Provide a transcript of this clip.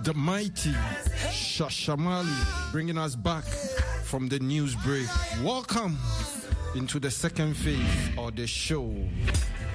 The mighty Shashamali bringing us back from the news break. Welcome into the second phase of the show.